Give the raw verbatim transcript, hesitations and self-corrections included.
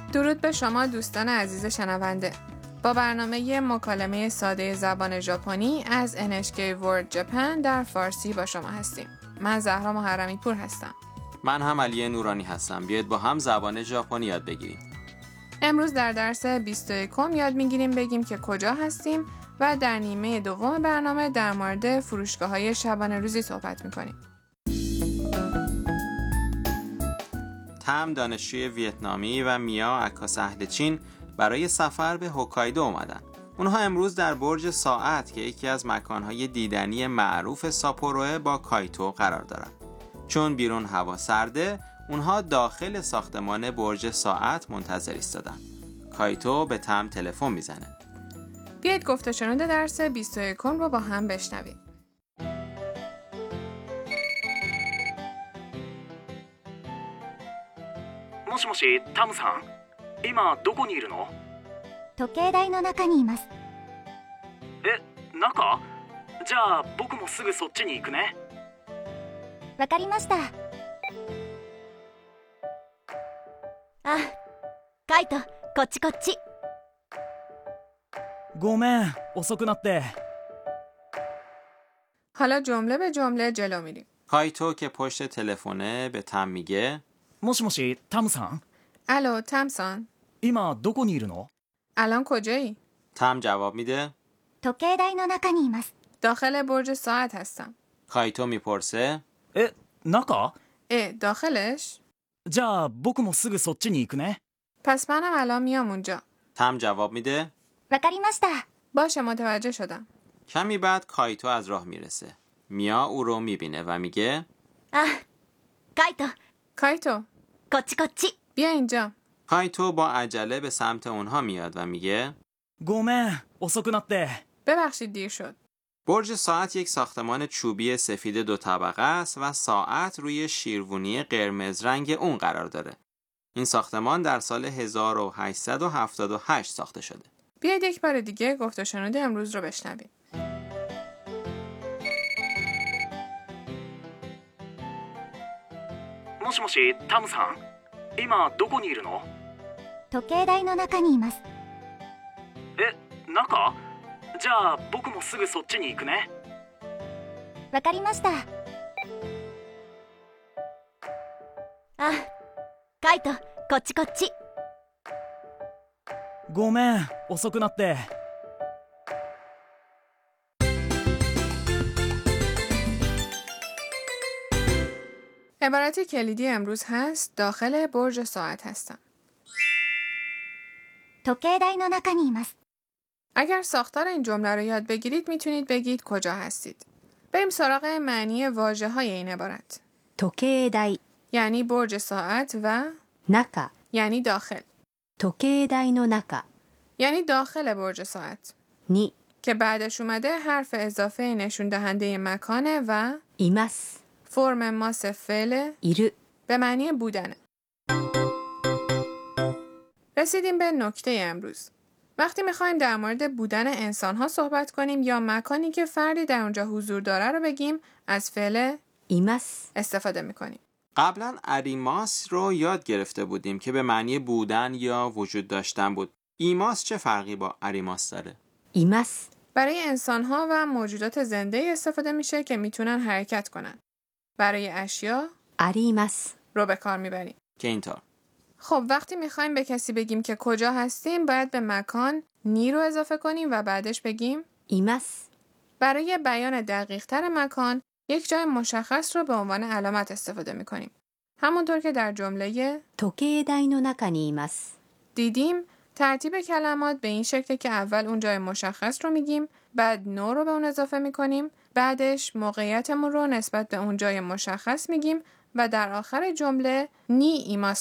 درود به شما دوستان عزیز شنونده. با برنامه مکالمه ساده زبان ژاپنی از ان اچ کی World Japan در فارسی با شما هستیم. من زهرا محرمی پور هستم. من هم علی نورانی هستم. بیاید با هم زبان ژاپنی یاد بگیریم. امروز در درس بیست و یک یاد میگیریم بگیم که کجا هستیم و در نیمه دوم برنامه در مورد فروشگاه‌های شبانه روزی صحبت میکنیم. تم دانشجوی ویتنامی و میا عکاس اهل چین برای سفر به هوکایدو اومدن. اونها امروز در برج ساعت که یکی از مکانهای دیدنی معروف ساپوروه با کایتو قرار دارن. چون بیرون هوا سرده، اونها داخل ساختمان برج ساعت منتظر ایستادن. کایتو به تم تلفن میزنه. بیایید گفت و شنود درس بیست و یک رو با هم بشنویم. もしもし、タムさん、今どこにいるの？ 時計台の中にいます。 え、中？じゃあ僕もすぐそっちに行くね。 わかりました。あ、カイト、こっちこっち。 ごめん、遅くなって。 حالا جمله به جمله جلو میریم. کایتو که پشت تلفنه به تم میگه もしもし、タムさん الو تمسان، 今どこにいるの الان کجایی؟ تم جواب میده 時計台の中にいます。 داخل برج ساعت هستم. کایتو میپرسه え、中 اه داخلش؟ じゃあ僕もすぐそっちに行くね。 پس منم الان میام اونجا. تم جواب میده わかりました。 باشه متوجه شدم. کمی بعد کایتو از راه میرسه. میا او رو میبینه و میگه あ、カイト、 کایتو こっちこっち。 بیا اینجا. کایتو با عجله به سمت اونها میاد و میگه ごめん、遅くなって。 ببخشید دیر شد. برج ساعت یک ساختمان چوبی سفید دو طبقه است و ساعت روی شیروانی قرمز رنگ اون قرار داره. این ساختمان در سال هزار و هشتصد و هفتاد و هشت ساخته شده. بیایید یک بار دیگه گفت و شنود امروز رو بشنویم. もしもし、タムさん、今どこにいるの？ 時計台の中にいます。 え、中？じゃあ僕もすぐそっちに行くね。 わかりました。あ、カイト、こっちこっち。 ごめん、遅くなって。 عبارت کلیدی امروز هست داخل برج ساعت هستم. 時計台の中にいます。 اگر ساختار این جمله رو یاد بگیرید میتونید بگید کجا هستید. بریم سراغ معنی واژه های این عبارت. 時計台 یعنی برج ساعت و 中 یعنی داخل. 時計台の中 یعنی داخل برج ساعت に که بعدش اومده حرف اضافه نشون دهنده مکانه و います فرم ماس فعل いる به معنی بودنه. رسیدیم به نکته امروز. وقتی میخوایم در مورد بودن انسان ها صحبت کنیم یا مکانی که فردی در اونجا حضور داره رو بگیم از فعل います استفاده میکنیم. قبلا اریماس رو یاد گرفته بودیم که به معنی بودن یا وجود داشتن بود. ایماس چه فرقی با اریماس داره؟ います برای انسان ها و موجودات زنده استفاده میشه که میتونن حرکت کنن. برای اشیا あります رو به کار میبریم. که اینطور. خب وقتی میخوایم به کسی بگیم که کجا هستیم باید به مکان نی رو اضافه کنیم و بعدش بگیم います برای بیان دقیق تر مکان یک جای مشخص رو به عنوان علامت استفاده میکنیم. همونطور که در جمله 時計台の中にいます دیدیم ترتیب کلمات به این شکل که اول اون جای مشخص رو میگیم، بعد نو رو به اون اضافه میکنیم، بعدش موقعیتمون رو نسبت به اون جای مشخص میگیم و در آخر جمله نی ایماس